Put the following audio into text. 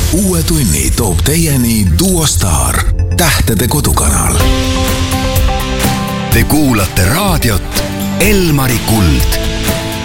Uue tunni toob teieni Duo Star, Tähtede kodukanal. Te kuulate raadiot Elmari Kuld.